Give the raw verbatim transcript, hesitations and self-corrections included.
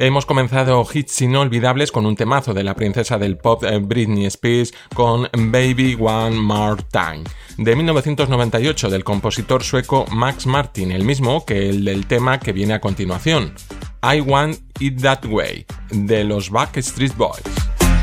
Hemos comenzado hits inolvidables con un temazo de la princesa del pop Britney Spears con Baby One More Time, de mil novecientos noventa y ocho, del compositor sueco Max Martin, el mismo que el del tema que viene a continuación, I Want It That Way, de los Backstreet Boys.